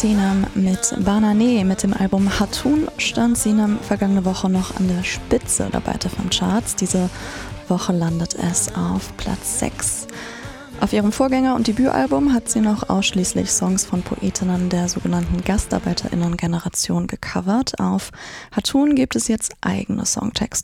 Sinem mit Banane. Mit dem Album Hatun stand Sinem vergangene Woche noch an der Spitze der Beite vom Charts. Diese Woche landet es auf Platz 6. Auf ihrem Vorgänger- und Debütalbum hat sie noch ausschließlich Songs von Poetinnen der sogenannten GastarbeiterInnen-Generation gecovert. Auf Hatun gibt es jetzt eigene Songtexte.